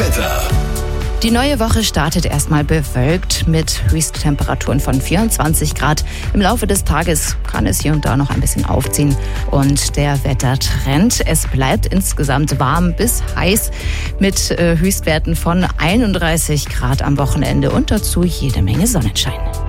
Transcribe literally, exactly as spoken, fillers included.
Wetter. Die neue Woche startet erstmal bewölkt mit Höchsttemperaturen von vierundzwanzig Grad. Im Laufe des Tages kann es hier und da noch ein bisschen aufziehen. Und der Wettertrend, es bleibt insgesamt warm bis heiß mit äh, Höchstwerten von einunddreißig Grad am Wochenende und dazu jede Menge Sonnenschein.